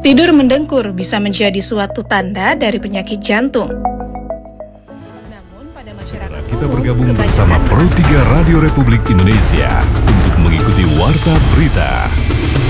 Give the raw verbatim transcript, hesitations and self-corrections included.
Tidur mendengkur bisa menjadi suatu tanda dari penyakit jantung. Namun pada masyarakat Kita umum, bergabung kebanyakan bersama Pro tiga Radio Republik Indonesia untuk mengikuti Warta Berita.